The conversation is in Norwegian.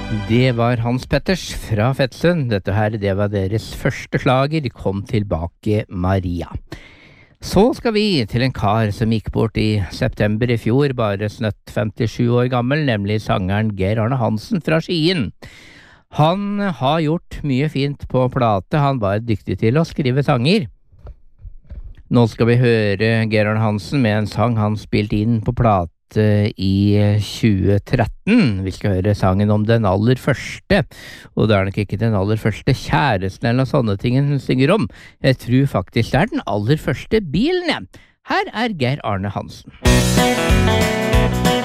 Det var Hans Petters fra Fettsund. Dette her, det var deres første slager. De kom tilbake, Maria. Så skal vi til en kar som gikk bort i september i fjor, bare snøtt 57 år gammel, nemlig sangeren Geir Arne Hansen fra Skien. Han har gjort mye fint på plate, han var dyktig til å skrive sanger. Nå skal vi høre Geir Arne Hansen med en sang han spilte inn på plate i 2013. Vi skal høre sangen om den aller første, og det er nok ikke den aller første kjæresten eller sånne ting hun synger om. Jeg tror faktisk det er den aller første bilen. Her er Geir Arne Hansen.